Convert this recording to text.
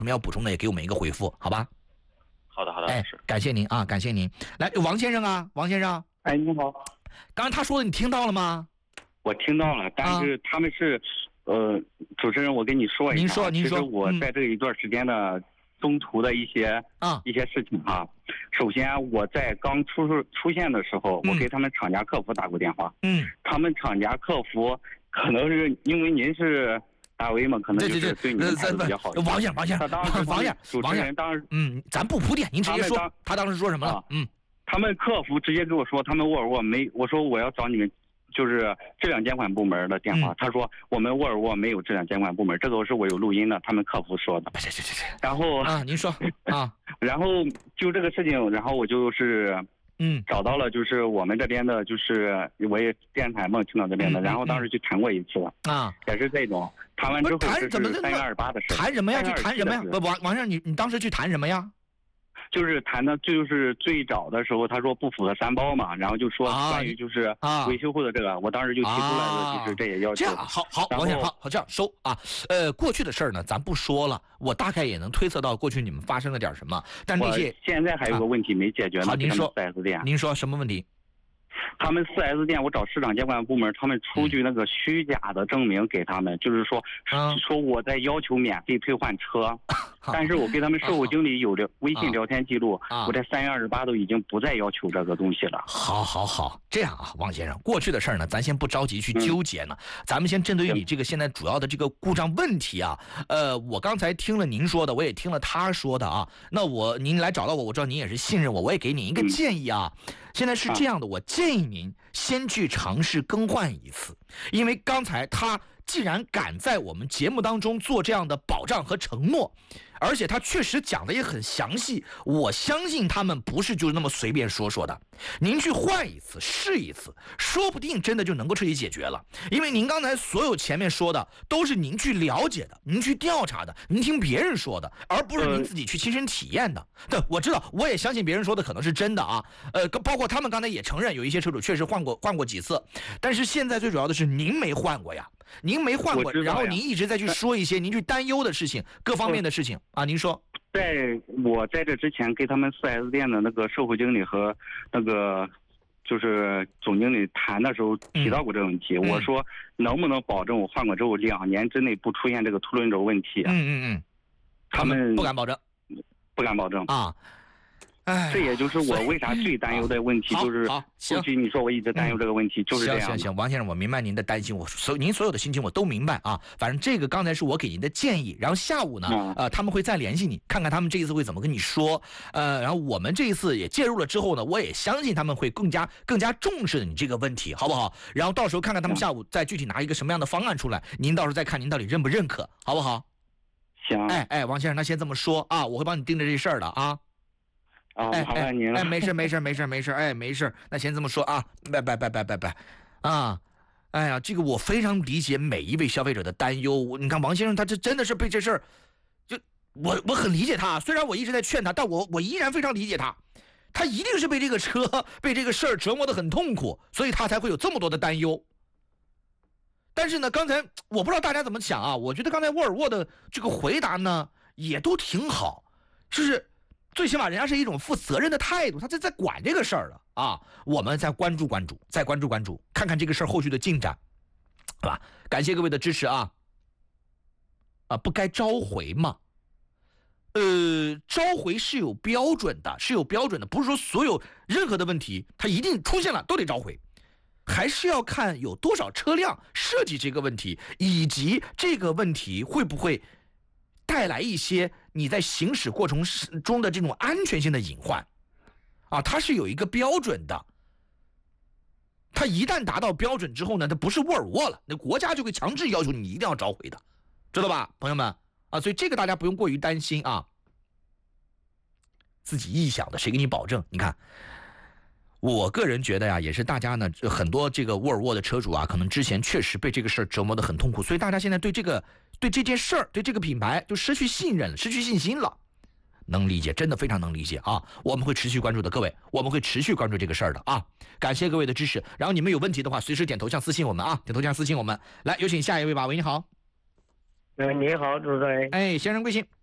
什么要补充的也给我们一个回复，好吧？ 好的， 感谢您啊，感谢您。来，王先生啊，王先生， 哎，你好， 刚才他说的你听到了吗？ 我听到了，但是他们是，主持人，我跟你说一下， 您说， 其实我在这一段时间的中途的一些事情啊。首先，我在刚出现的时候，我给他们厂家客服打过电话，他们厂家客服可能是因为您是大 V 嘛，可能就是对您态度比较好。 王先生， 主持人当时， 咱不铺垫，您直接说，他当时说什么了？ 他们客服直接跟我说，他们沃尔沃没，我说我要找你们就是质量监管部门的电话，他说我们沃尔沃没有质量监管部门，这个是我有录音的，他们客服说的。然后您说啊， 然后就这个事情，然后我就是找到了就是我们这边的，就是我也电台嘛，青岛这边的，然后当时去谈过一次也是这种，谈完之后就是3月28的事。 谈什么呀？去谈什么呀？王先生，你当时去谈什么呀？ 就是谈的，就是最早的时候，他说不符合3包嘛，然后就说关于就是维修后的这个，我当时就提出来的就是这也要求。 这样好，王先生，好，这样收啊。过去的事儿呢，咱不说了，我大概也能推测到过去你们发生了点什么，但这些现在还有个问题没解决呢。 好，您说 4S 店， 您说什么问题？ 他们 4S 店，我找市场监管部门，他们出具那个虚假的证明给他们，就是说我在要求免费退换车，但是我跟他们售后经理有微信聊天记录，我在3月28都已经不再要求这个东西了。 好，这样啊，王先生，过去的事儿呢，咱先不着急去纠结呢，咱们先针对于你这个现在主要的这个故障问题啊，我刚才听了您说的，我也听了他说的啊，那您来找到我，我知道您也是信任我也给你一个建议啊。现在是这样的，我建议您先去尝试更换一次，因为刚才他既然敢在我们节目当中做这样的保障和承诺，而且他确实讲的也很详细，我相信他们不是就那么随便说的。您去换一次试一次，说不定真的就能够彻底解决了。因为您刚才所有前面说的都是您去了解的，您去调查的，您听别人说的，而不是您自己去亲身体验的。对，我知道，我也相信别人说的可能是真的啊。包括他们刚才也承认有一些车主确实换过几次，但是现在最主要的是您没换过呀，您没换过，然后您一直在去说一些您去担忧的事情，各方面的事情啊，您说。 我在这之前跟他们 4S 店的那个售后经理和那个就是总经理谈的时候提到过这个问题，我说能不能保证我换过之后2年之内不出现这个凸轮轴问题？ 他们不敢保证啊。 这也就是我为啥最担忧的问题，就是过去你说我一直担忧这个问题，就是这样。 行，王先生，我明白您的担心，您所有的心情我都明白啊。反正这个刚才是我给您的建议，然后下午呢，他们会再联系你，看看他们这一次会怎么跟你说。然后我们这一次也介入了之后呢，我也相信他们会更加重视你这个问题，好不好？然后到时候看看他们下午再具体拿一个什么样的方案出来，您到时候再看您到底认不认可，好不好？ 行。 王先生，那先这么说啊，我会帮你盯着这事儿的啊。 好了，您了。 没事，那先这么说啊，拜啊！哎呀，这个我非常理解每一位消费者的担忧。你看王先生他这真的是被这事儿，就我很理解他，虽然我一直在劝他，但我依然非常理解他。他一定是被这个车被这个事儿折磨得很痛苦，所以他才会有这么多的担忧。但是呢，刚才我不知道大家怎么想啊，我觉得刚才沃尔沃的这个回答呢也都挺好，就是最起码人家是一种负责任的态度，他在管这个事儿了啊。我们再关注，看看这个事儿后续的进展，好吧？感谢各位的支持啊！不该召回吗？召回是有标准的，不是说所有任何的问题它一定出现了都得召回，还是要看有多少车辆涉及这个问题，以及这个问题会不会带来一些你在行驶过程中的这种安全性的隐患啊，它是有一个标准的。它一旦达到标准之后呢，它不是沃尔沃了，那国家就会强制要求你一定要召回的，知道吧，朋友们啊？所以这个大家不用过于担心啊。自己臆想的，谁给你保证？你看，我个人觉得呀，也是大家呢很多这个沃尔沃的车主啊，可能之前确实被这个事儿折磨得很痛苦，所以大家现在对这件事儿，对这个品牌就失去信任了，失去信心了。能理解，真的非常能理解啊！我们会持续关注的，各位，我们会持续关注这个事儿的啊！感谢各位的支持，然后你们有问题的话，随时点头像私信我们啊，点头像私信我们。来，有请下一位吧。喂，你好。 你好，主持人。 先生贵姓？